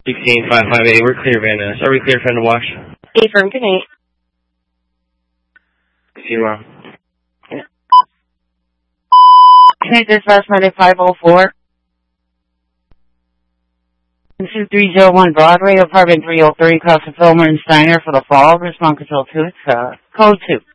16558, we're clear, Van. Are we clear for the wash? Affirm, good night. See you tomorrow. Hey, dispatch medic 504. 2301 Broadway, apartment 303, Casa Filmer and Steiner for the fall. Response control 2, code 2.